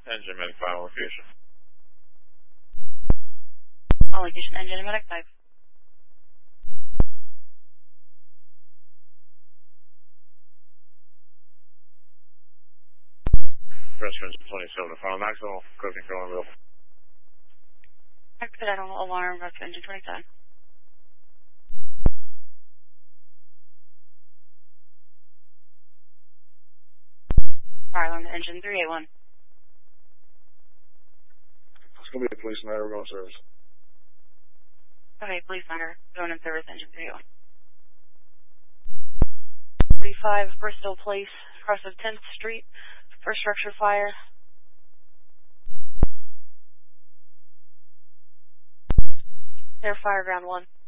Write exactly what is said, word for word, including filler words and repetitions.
Engine medic final location. All location engine medic five. Rescue engine twenty-seven, final maximum, cooking control available. Accidental alarm, rescue engine twenty-seven. Fire alarm to engine three eight one. It's going to be a police matter, we're going to service. Okay, police matter, going in service, engine three eight one. forty-five Bristol Place, cross of tenth Street, for structure fire. Air fire ground one.